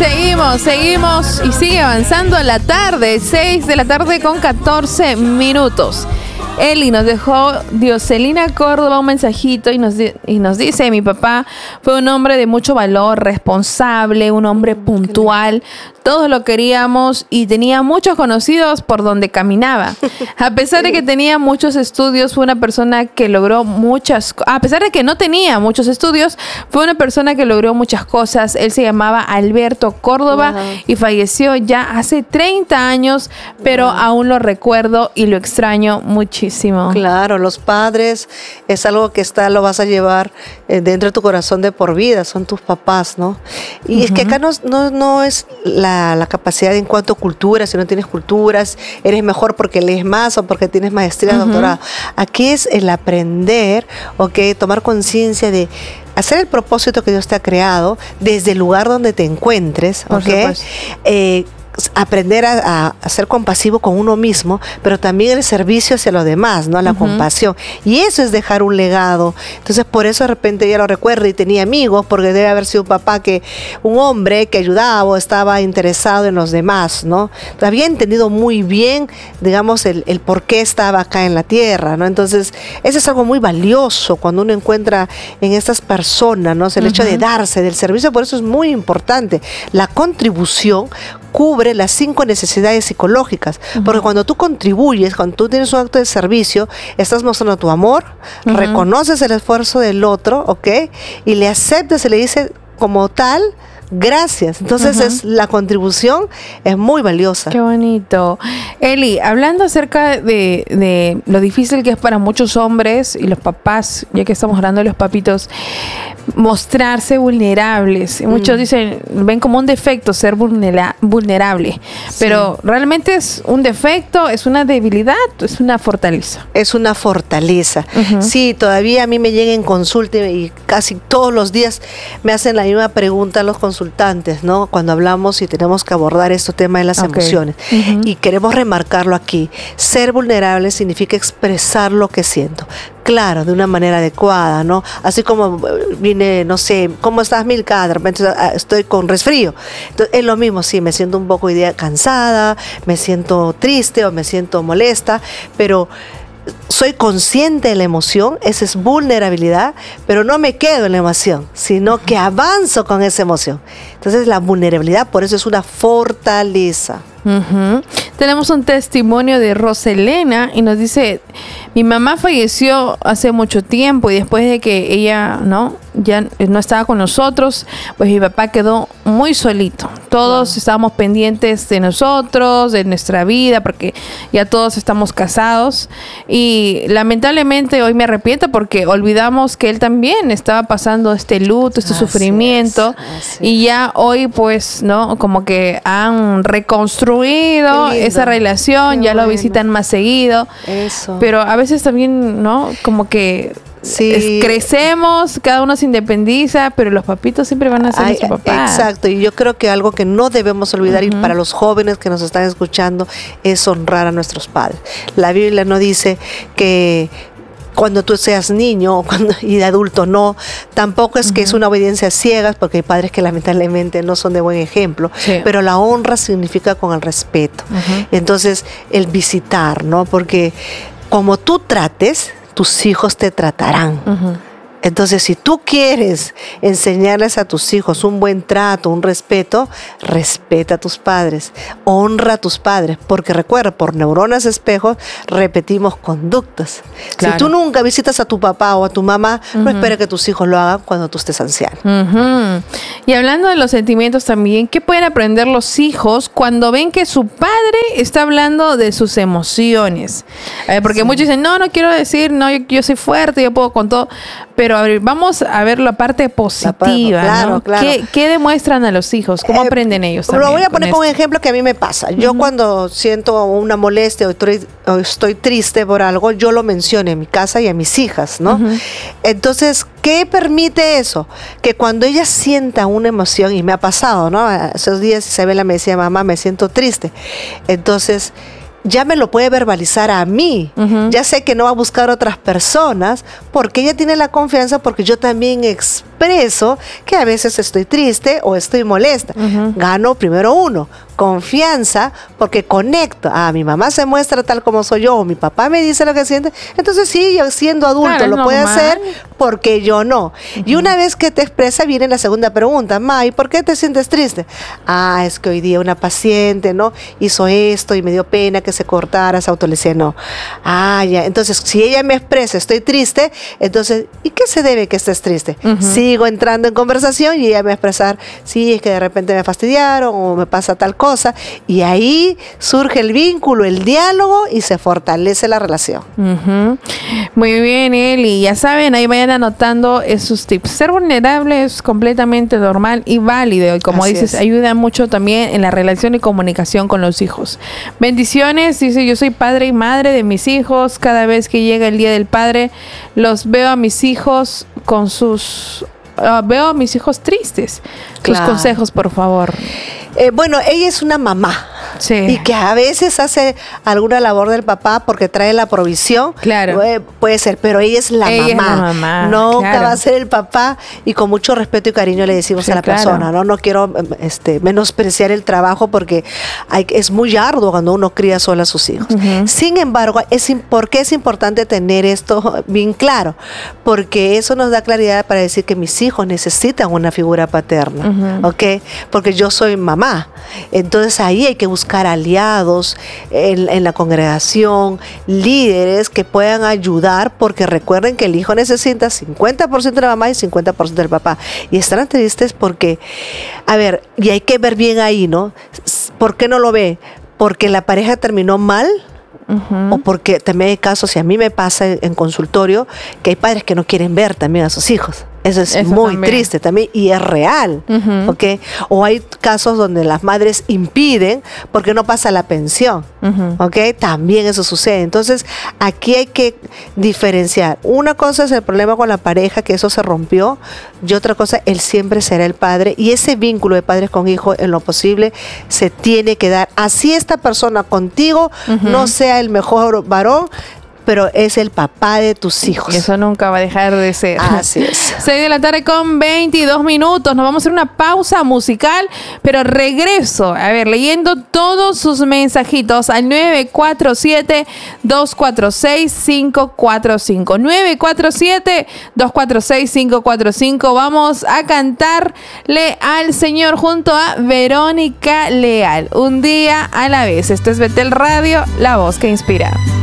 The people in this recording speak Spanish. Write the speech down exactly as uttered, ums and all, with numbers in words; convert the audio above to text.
Seguimos, seguimos y sigue avanzando la tarde, seis de la tarde con catorce minutos. Eli nos dejó Dioselina Córdoba un mensajito y nos, di- y nos dice: mi papá fue un hombre de mucho valor, responsable, un hombre puntual. Todos lo queríamos y tenía muchos conocidos por donde caminaba. A pesar de que tenía muchos estudios, fue una persona que logró muchas cosas. A pesar de que no tenía muchos estudios, fue una persona que logró muchas cosas. Él se llamaba Alberto Córdoba Wow. y falleció ya hace treinta años, pero Wow. aún lo recuerdo y lo extraño muchísimo. Claro, los padres es algo que está, lo vas a llevar eh, dentro de tu corazón de por vida, son tus papás, ¿no? Y uh-huh. es que acá no, no, no es la, la capacidad en cuanto a cultura, si no tienes culturas, eres mejor porque lees más o porque tienes maestría, uh-huh. doctorado. Aquí es el aprender, ¿ok? Tomar conciencia de hacer el propósito que Dios te ha creado desde el lugar donde te encuentres, ¿ok? Eh, aprender a, a ser compasivo con uno mismo, pero también el servicio hacia los demás, ¿no? La uh-huh. compasión. Y eso es dejar un legado. Entonces, por eso de repente ella lo recuerda y tenía amigos, porque debe haber sido un papá que, un hombre que ayudaba o estaba interesado en los demás, ¿no? Entonces, había entendido muy bien, digamos, el, el por qué estaba acá en la tierra, ¿no? Entonces, eso es algo muy valioso cuando uno encuentra en estas personas, ¿no? El uh-huh. hecho de darse, del servicio, por eso es muy importante. La contribución cubre las cinco necesidades psicológicas, uh-huh. porque cuando tú contribuyes, cuando tú tienes un acto de servicio, estás mostrando tu amor, uh-huh. reconoces el esfuerzo del otro, ¿ok? Y le aceptas y le dices como tal, gracias. Entonces uh-huh. es, la contribución es muy valiosa. Qué bonito. Eli, hablando acerca de, de lo difícil que es para muchos hombres y los papás, ya que estamos hablando de los papitos, mostrarse vulnerables. Y muchos mm. dicen, ven como un defecto ser vulnera- vulnerable, sí. pero realmente es un defecto, es una debilidad, es una fortaleza. Es una fortaleza. Uh-huh. Sí, todavía a mí me llega en consulta y casi todos los días me hacen la misma pregunta los consultantes, ¿no? Cuando hablamos y tenemos que abordar este tema de las okay. emociones. Uh-huh. Y queremos remarcarlo aquí. Ser vulnerable significa expresar lo que siento. Claro, de una manera adecuada, ¿no? Así como vine, no sé, ¿cómo estás, Milka? De repente estoy con resfrío. Entonces, es lo mismo, sí, me siento un poco idea cansada, me siento triste o me siento molesta, pero soy consciente de la emoción, esa es vulnerabilidad, pero no me quedo en la emoción, sino que avanzo con esa emoción. Entonces, la vulnerabilidad, por eso es una fortaleza. Uh-huh. Tenemos un testimonio de Roselena y nos dice: mi mamá falleció hace mucho tiempo y después de que ella no ya no estaba con nosotros, pues mi papá quedó muy solito. Todos wow. estábamos pendientes de nosotros, de nuestra vida, porque ya todos estamos casados y lamentablemente hoy me arrepiento porque olvidamos que él también estaba pasando este luto, este así sufrimiento es, así y ya hoy pues no como que han reconstruido esa relación, qué ya bueno. Lo visitan más seguido. Eso. Pero a veces también, ¿no? Como que sí. es, crecemos, cada uno se independiza, pero los papitos siempre van a ser Ay, nuestro papá. Exacto, y yo creo que algo que no debemos olvidar, uh-huh. y para los jóvenes que nos están escuchando, es honrar a nuestros padres. La Biblia no dice que cuando tú seas niño o cuando, y de adulto no, tampoco es uh-huh. que es una obediencia ciega, porque hay padres que lamentablemente no son de buen ejemplo, sí. pero la honra significa con el respeto. Uh-huh. Entonces, el visitar, ¿no? Porque como tú trates, tus hijos te tratarán. Uh-huh. Entonces, si tú quieres enseñarles a tus hijos un buen trato, un respeto, respeta a tus padres, honra a tus padres, porque recuerda, por neuronas espejo, repetimos conductas. Claro. Si tú nunca visitas a tu papá o a tu mamá, uh-huh. no esperes que tus hijos lo hagan cuando tú estés anciano. Uh-huh. Y hablando de los sentimientos también, ¿qué pueden aprender los hijos cuando ven que su padre está hablando de sus emociones? Eh, porque sí. muchos dicen, no, no quiero decir, no, yo, yo soy fuerte, yo puedo con todo, pero a ver, vamos a ver la parte positiva, la, claro, ¿no? Claro. ¿Qué, ¿Qué demuestran a los hijos? ¿Cómo eh, aprenden ellos también? Lo voy a poner con, con un ejemplo que a mí me pasa. Yo uh-huh. cuando siento una molestia o estoy, o estoy triste por algo, yo lo menciono en mi casa y a mis hijas, ¿no? Uh-huh. Entonces, ¿qué permite eso? Que cuando ella sienta una emoción, y me ha pasado, ¿no? Esos días Isabela me decía, mamá, me siento triste. Entonces, ya me lo puede verbalizar a mí. Uh-huh. Ya sé que no va a buscar otras personas porque ella tiene la confianza, porque yo también expreso que a veces estoy triste o estoy molesta. Uh-huh. Gano primero uno, confianza, porque conecto. Ah, mi mamá se muestra tal como soy yo, o mi papá me dice lo que siente. Entonces sí, yo siendo adulto claro, lo puede hacer, porque yo no. Uh-huh. Y una vez que te expresa, viene la segunda pregunta. Ma, ¿y por qué te sientes triste? Ah, es que hoy día una paciente, ¿no? hizo esto y me dio pena que se cortara, se autolesionó. Ah, ya. Entonces, si ella me expresa, estoy triste, entonces, ¿y qué se debe que estés triste? Uh-huh. Sigo entrando en conversación y ella me va a expresar, sí, es que de repente me fastidiaron o me pasa tal cosa. Y ahí surge el vínculo, el diálogo y se fortalece la relación. Uh-huh. Muy bien, Eli. Ya saben, ahí vayan anotando esos tips. Ser vulnerable es completamente normal y válido. Y como Así dices, es. ayuda mucho también en la relación y comunicación con los hijos. Bendiciones. Dice, yo soy padre y madre de mis hijos. Cada vez que llega el Día del Padre, los veo a mis hijos con sus... Uh, veo a mis hijos tristes. Tus claro. consejos, por favor. Eh, bueno, ella es una mamá. Sí. Y que a veces hace alguna labor del papá porque trae la provisión. Claro. Puede, puede ser, pero ella es la ella mamá. Es la mamá. Nunca claro. va a ser el papá. Y con mucho respeto y cariño le decimos sí, a la claro. persona, ¿no? No quiero este, menospreciar el trabajo porque hay, es muy arduo cuando uno cría sola a sus hijos. Uh-huh. Sin embargo, es, ¿por qué es importante tener esto bien claro? Porque eso nos da claridad para decir que mis hijos necesitan una figura paterna. Uh-huh. ¿Ok? Porque yo soy mamá. Entonces ahí hay que buscar aliados en, en la congregación, líderes que puedan ayudar, porque recuerden que el hijo necesita cincuenta por ciento de la mamá y cincuenta por ciento del papá. Y están tristes porque, a ver, y hay que ver bien ahí, ¿no? ¿Por qué no lo ve? ¿Porque la pareja terminó mal? Uh-huh. O porque también hay casos, y a mí me pasa en, en consultorio, que hay padres que no quieren ver también a sus hijos. Eso es Eso muy también. triste también y es real, uh-huh. ¿ok? O hay casos donde las madres impiden porque no pasa la pensión, uh-huh. ¿ok? También eso sucede. Entonces, aquí hay que diferenciar. Una cosa es el problema con la pareja, que eso se rompió, y otra cosa, él siempre será el padre, y ese vínculo de padres con hijos, en lo posible, se tiene que dar. Así esta persona contigo uh-huh. no sea el mejor varón, pero es el papá de tus hijos. Y eso nunca va a dejar de ser. Así es. seis de la tarde con veintidós minutos. Nos vamos a hacer una pausa musical, pero regreso, a ver, leyendo todos sus mensajitos al nueve cuatro siete, dos cuatro seis, cinco cuatro cinco. nueve cuatro siete, dos cuatro seis, cinco cuatro cinco. Vamos a cantarle al Señor junto a Verónica Leal. Un día a la vez. Esto es Betel Radio, la voz que inspira.